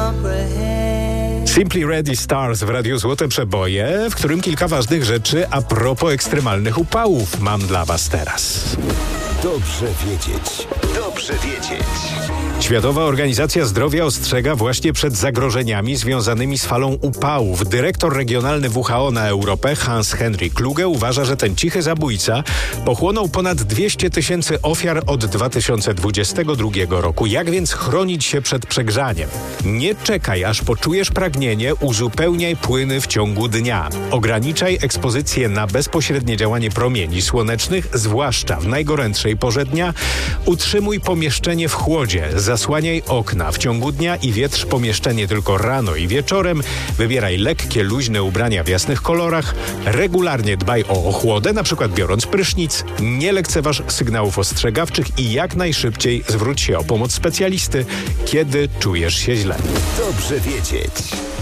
Simply Red i Stars w Radiu Złote Przeboje, w którym kilka ważnych rzeczy a propos ekstremalnych upałów mam dla Was teraz. Dobrze wiedzieć. Dobrze wiedzieć. Światowa Organizacja Zdrowia ostrzega właśnie przed zagrożeniami związanymi z falą upałów. Dyrektor regionalny WHO na Europę, Hans-Henry Kluge, uważa, że ten cichy zabójca pochłonął ponad 200 000 ofiar od 2022 roku. Jak więc chronić się przed przegrzaniem? Nie czekaj, aż poczujesz pragnienie, uzupełniaj płyny w ciągu dnia. Ograniczaj ekspozycję na bezpośrednie działanie promieni słonecznych, zwłaszcza w najgorętszej porze dnia. Utrzymuj pomieszczenie w chłodzie. Zasłaniaj okna w ciągu dnia i wietrz pomieszczenie tylko rano i wieczorem. Wybieraj lekkie, luźne ubrania w jasnych kolorach. Regularnie dbaj o ochłodę, na przykład biorąc prysznic. Nie lekceważ sygnałów ostrzegawczych i jak najszybciej zwróć się o pomoc specjalisty, kiedy czujesz się źle. Dobrze wiedzieć.